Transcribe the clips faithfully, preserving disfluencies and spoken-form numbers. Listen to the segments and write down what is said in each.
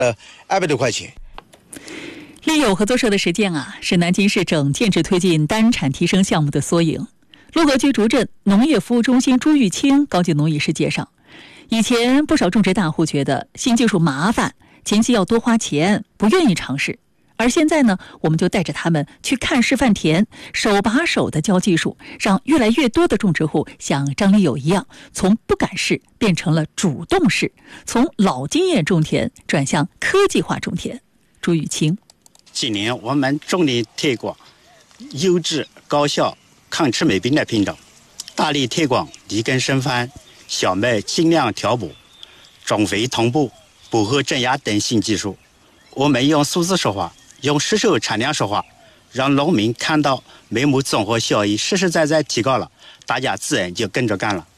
呃，二百多块钱。 利友合作社的实践啊，是南京市整建制推进单产提升项目的缩影。陆河区竹镇农业服务中心朱玉清高级农艺师介绍，以前不少种植大户觉得新技术麻烦，前期要多花钱，不愿意尝试。而现在呢，我们就带着他们去看示范田，手把手的教技术，让越来越多的种植户像张立友一样，从不敢试变成了主动试，从老经验种田转向科技化种田。朱玉清， 今年我们重点推广优质、高效、抗吃霉病的品种，大力推广离根生番、小麦精量调补、种肥同步、补荷镇压等新技术。我们用数字说话，用实手产量说话，让农民看到眉目综合效益实实在在提高了，大家自然就跟着干了。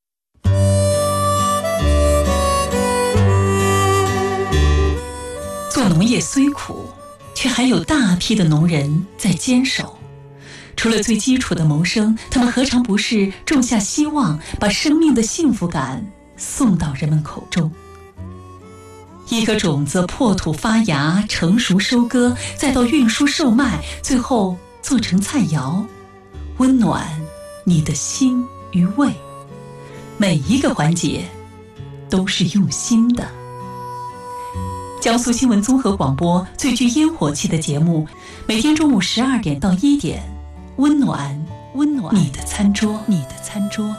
做农业虽苦，却还有大批的农人在坚守。除了最基础的谋生，他们何尝不是种下希望，把生命的幸福感送到人们口中。一颗种子破土发芽，成熟收割，再到运输售卖，最后做成菜肴，温暖你的心与胃。每一个环节都是用心的。江苏新闻综合广播最具烟火气的节目，每天中午十二点到一点，温暖温暖你的餐桌，你的餐桌。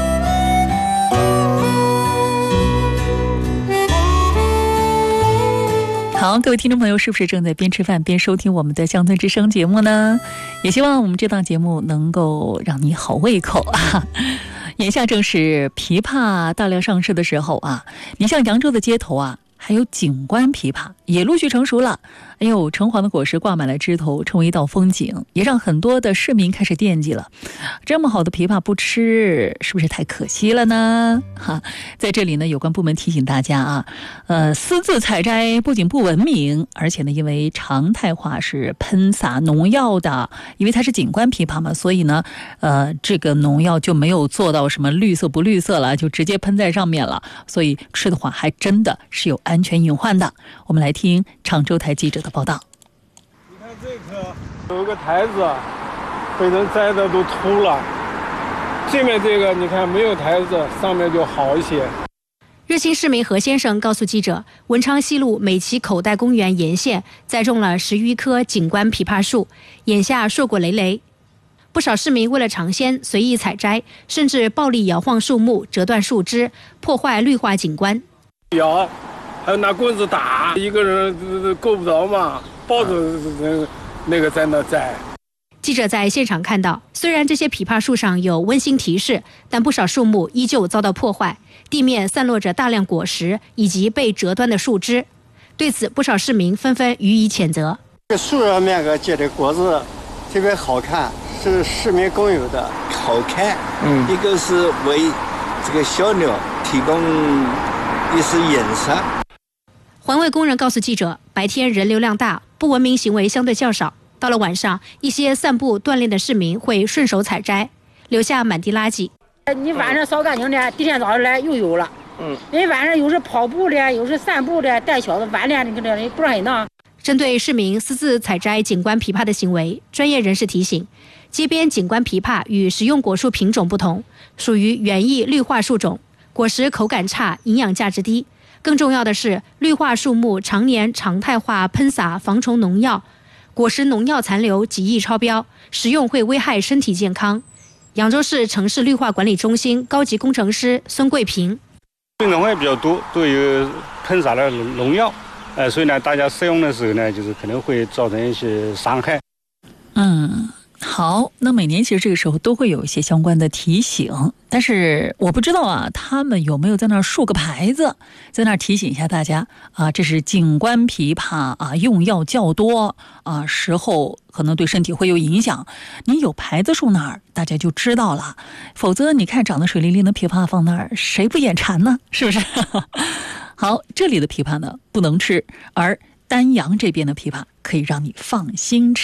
好，各位听众朋友，是不是正在边吃饭边收听我们的乡村之声节目呢？也希望我们这档节目能够让你好胃口啊！眼下正是枇杷大量上市的时候啊，你像扬州的街头啊，还有景观枇杷也陆续成熟了。哎呦，橙黄的果实挂满了枝头，成为一道风景，也让很多的市民开始惦记了。这么好的枇杷不吃，是不是太可惜了呢？哈，在这里呢，有关部门提醒大家啊，呃，私自采摘不仅不文明，而且呢，因为常态化是喷洒农药的，因为它是景观枇杷嘛，所以呢，呃，这个农药就没有做到什么绿色不绿色了，就直接喷在上面了，所以吃的话还真的是有安全隐患的。我们来听常州台记者的报道。 你看这棵有个台子被人摘的都秃了，这面这个你看没有台子，上面就好一些。 热心市民何先生告诉记者，文昌西路美琪口袋公园沿线栽种了十余棵景观枇杷树，眼下硕果累累。不少市民为了尝鲜随意采摘，甚至暴力摇晃树木，折断树枝，破坏绿化景观。 摇，还有拿棍子打，一个人够不着嘛，抱着那个在那摘。 记者在现场看到，虽然这些枇杷树上有温馨提示，但不少树木依旧遭到破坏，地面散落着大量果实以及被折断的树枝。对此，不少市民纷纷予以谴责。 这树上面个结的果子特别好看，是市民共有的， 好看。嗯，一个是为这个小鸟提供一丝颜色。 环卫工人告诉记者，白天人流量大，不文明行为相对较少。到了晚上，一些散步锻炼的市民会顺手采摘，留下满地垃圾。 你晚上扫干净的，第天早上来又有了。嗯，人晚上有时跑步的，有时散步的，带小的晚点的，这不让人呢。 针对市民私自采摘景观枇杷的行为，专业人士提醒，街边景观枇杷与食用果树品种不同，属于园艺绿化树种，果实口感差，营养价值低。更重要的是，绿化树木常年常态化喷洒防虫农药，果实农药残留极易超标，食用会危害身体健康。扬州市城市绿化管理中心高级工程师孙桂平， 病虫害比较多，都有喷洒的农药，呃，所以呢，大家使用的时候呢，就是可能会造成一些伤害。 嗯。好，那每年其实这个时候都会有一些相关的提醒，但是我不知道啊，他们有没有在那儿竖个牌子，在那儿提醒一下大家啊，这是景观枇杷啊，用药较多啊，时候可能对身体会有影响。你有牌子竖那儿，大家就知道了。否则你看长得水灵灵的枇杷放那儿，谁不眼馋呢？是不是？好，这里的枇杷呢不能吃，而丹阳这边的枇杷可以让你放心吃。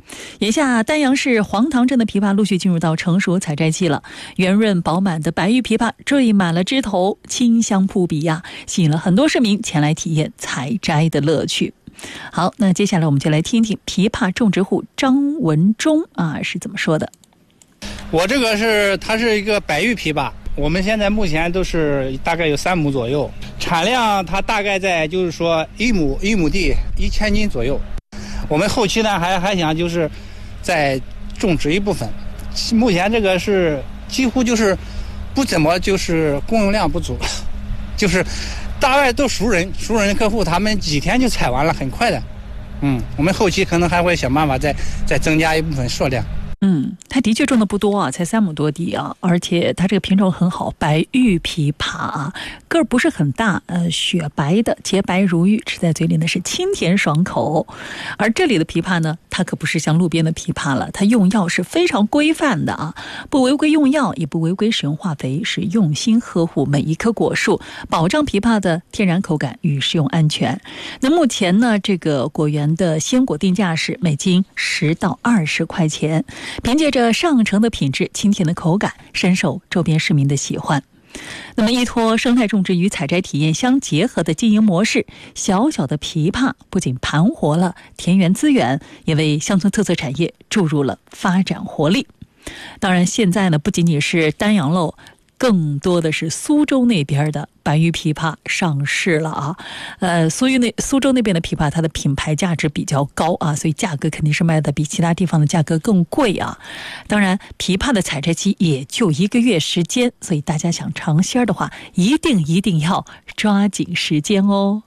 眼下丹阳市黄塘镇的枇杷陆续进入到成熟采摘期了，圆润饱满的白玉枇杷缀满了枝头，清香扑鼻呀，吸引了很多市民前来体验采摘的乐趣。好，那接下来我们就来听听枇杷种植户张文忠啊是怎么说的。 我这个是它是一个白玉枇杷，我们现在目前都是大概有三亩左右，产量它大概在就是说一亩一亩地一千斤左右。我们后期呢还还想就是再种植一部分，目前这个是几乎就是不怎么就是供应量不足，就是大概都熟人熟人客户，他们几天就采完了，很快的。嗯，我们后期可能还会想办法再再增加一部分数量。 嗯，它的确种的不多啊，才三亩多地啊，而且它这个品种很好，白玉枇杷啊，个儿不是很大，呃，雪白的，洁白如玉，吃在嘴里呢是清甜爽口。而这里的枇杷呢，它可不是像路边的枇杷了，它用药是非常规范的啊，不违规用药，也不违规使用化肥，是用心呵护每一棵果树，保障枇杷的天然口感与食用安全。那目前呢，这个果园的鲜果定价是每斤十到二十块钱。凭借着上乘的品质、清甜的口感，深受周边市民的喜欢。那么，依托生态种植与采摘体验相结合的经营模式，小小的枇杷不仅盘活了田园资源，也为乡村特色产业注入了发展活力。当然，现在呢，不仅仅是丹阳喽，更多的是苏州那边的白玉枇杷上市了啊，呃，苏州那苏州那边的枇杷，它的品牌价值比较高啊，所以价格肯定是卖的比其他地方的价格更贵啊。当然，枇杷的采摘期也就一个月时间，所以大家想尝鲜的话，一定一定要抓紧时间哦。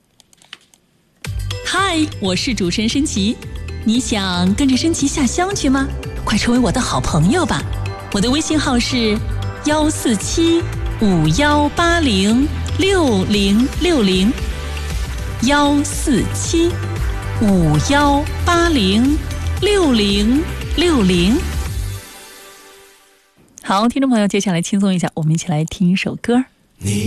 嗨，我是主持人申琪，你想跟着申琪下乡去吗？快成为我的好朋友吧！我的微信号是幺四七五幺八零六零六零，幺四七五幺八零六零六零。好，听众朋友，接下来轻松一下，我们一起来听一首歌。